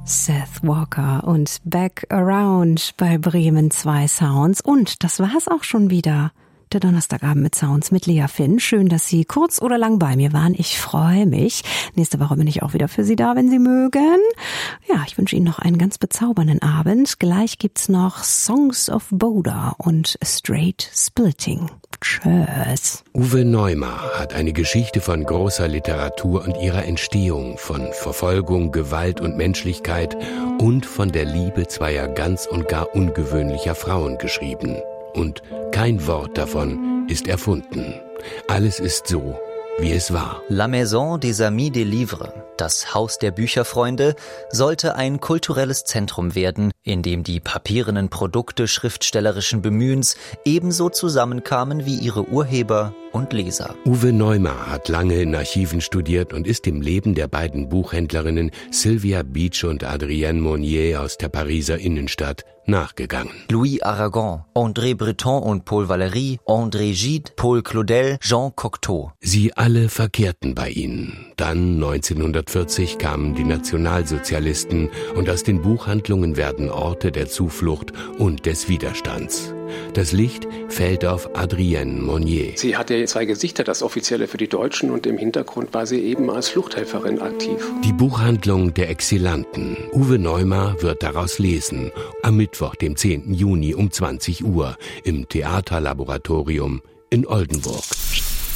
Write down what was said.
Seth Walker und Back Around bei Bremen 2 Sounds. Und das war's auch schon wieder. Der Donnerstagabend mit Sounds mit Lea Finn. Schön, dass Sie kurz oder lang bei mir waren. Ich freue mich. Nächste Woche bin ich auch wieder für Sie da, wenn Sie mögen. Ja, ich wünsche Ihnen noch einen ganz bezaubernden Abend. Gleich gibt's noch Songs of Boda und Straight Splitting. Tschüss. Uwe Neumar hat eine Geschichte von großer Literatur und ihrer Entstehung, von Verfolgung, Gewalt und Menschlichkeit und von der Liebe zweier ganz und gar ungewöhnlicher Frauen geschrieben. Und kein Wort davon ist erfunden. Alles ist so, wie es war. La Maison des Amis des Livres, das Haus der Bücherfreunde, sollte ein kulturelles Zentrum werden, in dem die papierenen Produkte schriftstellerischen Bemühens ebenso zusammenkamen wie ihre Urheber und Leser. Uwe Neumar hat lange in Archiven studiert und ist dem Leben der beiden Buchhändlerinnen Sylvia Beach und Adrienne Monnier aus der Pariser Innenstadt nachgegangen. Louis Aragon, André Breton und Paul Valéry, André Gide, Paul Claudel, Jean Cocteau. Sie alle verkehrten bei ihnen. Dann 1940 kamen die Nationalsozialisten und aus den Buchhandlungen werden Orte der Zuflucht und des Widerstands. Das Licht fällt auf Adrienne Monnier. Sie hatte 2 Gesichter, das Offizielle für die Deutschen, und im Hintergrund war sie eben als Fluchthelferin aktiv. Die Buchhandlung der Exilanten. Uwe Neumar wird daraus lesen. Am Mittwoch, dem 10. Juni um 20 Uhr im Theaterlaboratorium in Oldenburg.